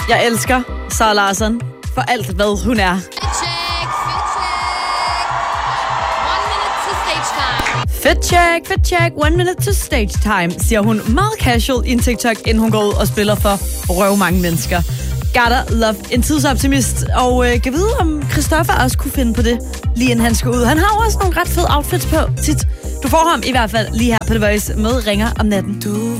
Jeg elsker Sara Larsson for alt, hvad hun er. Fit check, 1 minute to stage time, siger hun meget casual i en TikTok, inden hun går ud og spiller for røv mange mennesker. Gotta love en tidsoptimist, og kan vide, om Christoffer også kunne finde på det, lige inden han skal ud. Han har jo også nogle ret fede outfits på tit. Du får ham i hvert fald lige her på The Voice med Ringer om natten.